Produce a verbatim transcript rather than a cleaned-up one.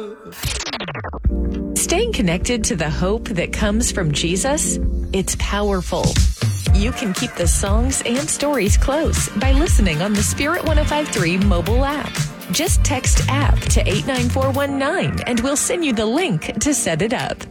Staying connected to the hope that comes from Jesus, it's powerful. You can keep the songs and stories close by listening on the Spirit one oh five three mobile app. Just text app to eight nine four one nine and we'll send you the link to set it up.